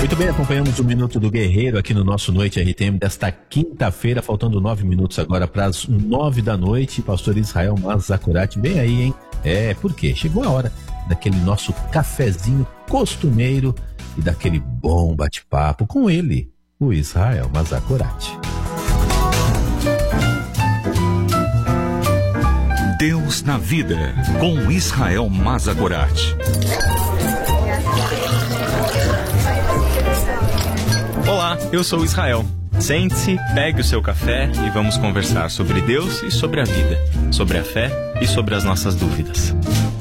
Muito bem, acompanhamos o Minuto do Guerreiro aqui no nosso Noite RTM desta quinta-feira, faltando 9 minutos agora para as 9 da noite. Pastor Israel Mazakorati, bem aí, hein? Por quê? Chegou a hora daquele nosso cafezinho costumeiro e daquele bom bate-papo com ele, o Israel Mazakorati. Deus na Vida, com Israel Mazakorati. Olá, eu sou o Israel. Sente-se, pegue o seu café e vamos conversar sobre Deus e sobre a vida, sobre a fé e sobre as nossas dúvidas.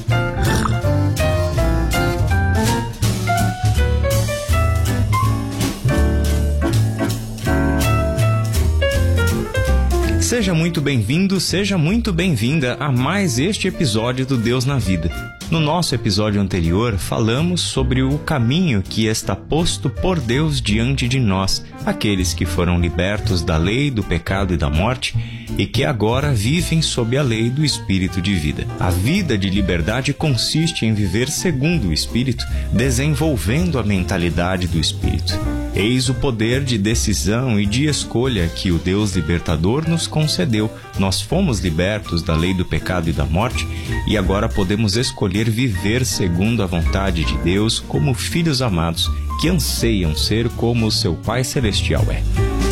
Seja muito bem-vindo, seja muito bem-vinda a mais este episódio do Deus na Vida. No nosso episódio anterior, falamos sobre o caminho que está posto por Deus diante de nós, aqueles que foram libertos da lei, do pecado e da morte, e que agora vivem sob a lei do Espírito de vida. A vida de liberdade consiste em viver segundo o Espírito, desenvolvendo a mentalidade do Espírito. Eis o poder de decisão e de escolha que o Deus libertador nos concedeu. Nós fomos libertos da lei do pecado e da morte e agora podemos escolher viver segundo a vontade de Deus como filhos amados que anseiam ser como o seu Pai Celestial é.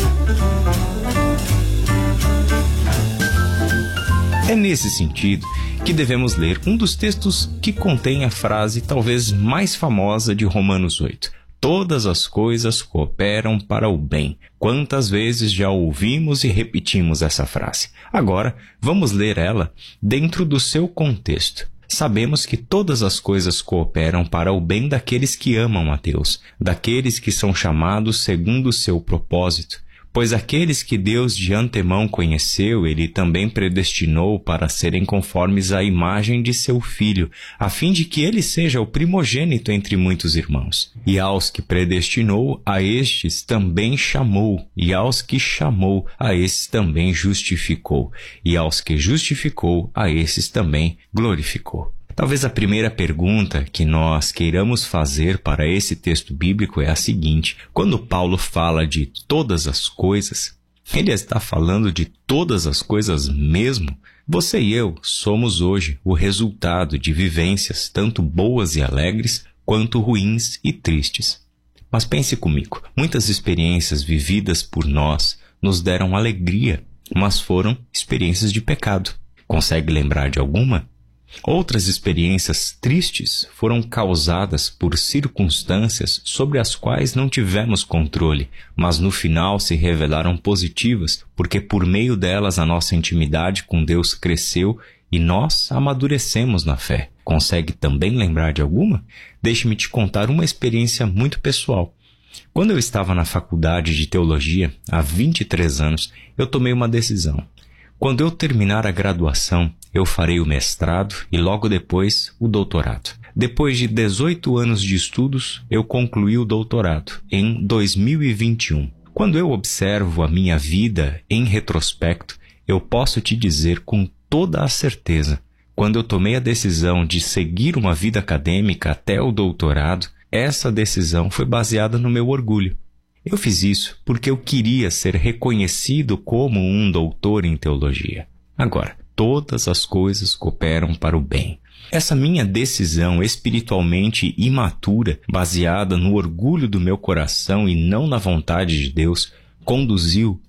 É nesse sentido que devemos ler um dos textos que contém a frase talvez mais famosa de Romanos 8. Todas as coisas cooperam para o bem. Quantas vezes já ouvimos e repetimos essa frase? Agora, vamos ler ela dentro do seu contexto. Sabemos que todas as coisas cooperam para o bem daqueles que amam a Deus, daqueles que são chamados segundo o seu propósito. Pois aqueles que Deus de antemão conheceu, Ele também predestinou para serem conformes à imagem de seu Filho, a fim de que Ele seja o primogênito entre muitos irmãos. E aos que predestinou, a estes também chamou, e aos que chamou, a estes também justificou, e aos que justificou, a estes também glorificou. Talvez a primeira pergunta que nós queiramos fazer para esse texto bíblico é a seguinte: quando Paulo fala de todas as coisas, ele está falando de todas as coisas mesmo? Você e eu somos hoje o resultado de vivências tanto boas e alegres quanto ruins e tristes. Mas pense comigo, muitas experiências vividas por nós nos deram alegria, mas foram experiências de pecado. Consegue lembrar de alguma? Outras experiências tristes foram causadas por circunstâncias sobre as quais não tivemos controle, mas no final se revelaram positivas, porque por meio delas a nossa intimidade com Deus cresceu e nós amadurecemos na fé. Consegue também lembrar de alguma? Deixe-me te contar uma experiência muito pessoal. Quando eu estava na faculdade de teologia, há 23 anos, eu tomei uma decisão. Quando eu terminar a graduação, eu farei o mestrado e logo depois o doutorado. Depois de 18 anos de estudos, eu concluí o doutorado em 2021. Quando eu observo a minha vida em retrospecto, eu posso te dizer com toda a certeza, quando eu tomei a decisão de seguir uma vida acadêmica até o doutorado, essa decisão foi baseada no meu orgulho. Eu fiz isso porque eu queria ser reconhecido como um doutor em teologia. Agora, todas as coisas cooperam para o bem. Essa minha decisão espiritualmente imatura, baseada no orgulho do meu coração e não na vontade de Deus, conduziu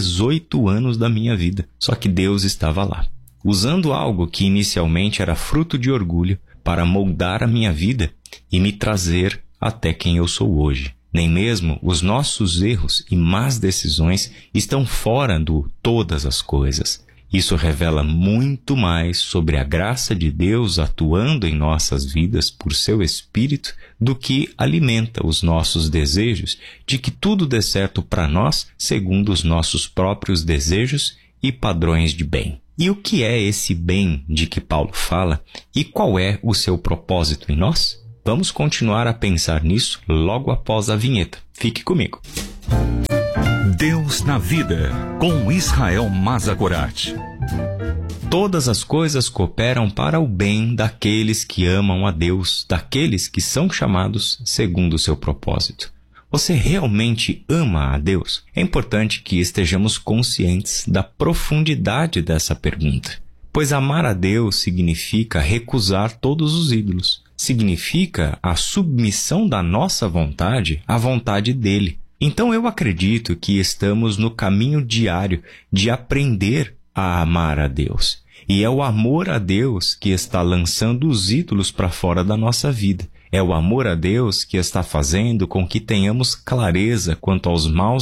18 anos da minha vida. Só que Deus estava lá, usando algo que inicialmente era fruto de orgulho para moldar a minha vida e me trazer até quem eu sou hoje. Nem mesmo os nossos erros e más decisões estão fora do todas as coisas. Isso revela muito mais sobre a graça de Deus atuando em nossas vidas por seu Espírito do que alimenta os nossos desejos de que tudo dê certo para nós segundo os nossos próprios desejos e padrões de bem. E o que é esse bem de que Paulo fala e qual é o seu propósito em nós? Vamos continuar a pensar nisso logo após a vinheta. Fique comigo. Deus na Vida, com Israel Mazakorati. Todas as coisas cooperam para o bem daqueles que amam a Deus, daqueles que são chamados segundo o seu propósito. Você realmente ama a Deus? É importante que estejamos conscientes da profundidade dessa pergunta, pois amar a Deus significa recusar todos os ídolos, significa a submissão da nossa vontade à vontade dele. Então eu acredito que estamos no caminho diário de aprender a amar a Deus. E é o amor a Deus que está lançando os ídolos para fora da nossa vida. É o amor a Deus que está fazendo com que tenhamos clareza quanto aos maus